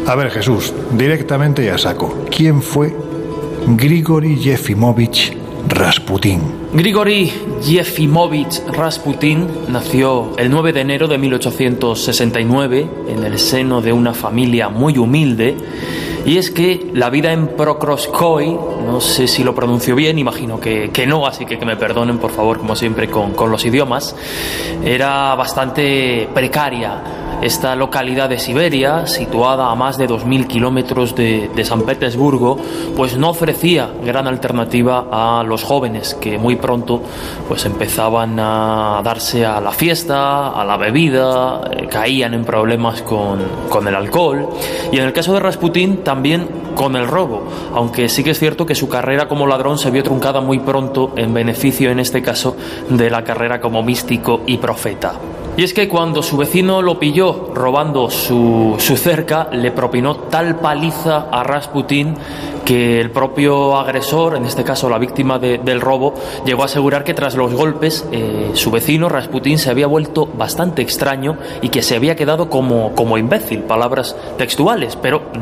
A ver, Jesús, directamente y a saco. ¿Quién fue Grigori Yefimovich Rasputín? Grigori Yefimovich Rasputín nació el 9 de enero de 1869 en el seno de una familia muy humilde. Y es que la vida en Pokrovskoye, no sé si lo pronuncio bien, imagino que no, así que me perdonen por favor, como siempre con los idiomas, era bastante precaria. Esta localidad de Siberia, situada a más de 2.000 kilómetros de San Petersburgo, pues no ofrecía gran alternativa a los jóvenes que muy pronto pues empezaban a darse a la fiesta, a la bebida, caían en problemas con el alcohol y en el caso de Rasputín también con el robo, aunque sí que es cierto que su carrera como ladrón se vio truncada muy pronto en beneficio, en este caso, de la carrera como místico y profeta. Y es que cuando su vecino lo pilló robando su cerca, le propinó tal paliza a Rasputín que el propio agresor, en este caso la víctima del robo, llegó a asegurar que tras los golpes su vecino Rasputín se había vuelto bastante extraño y que se había quedado como imbécil, palabras textuales, pero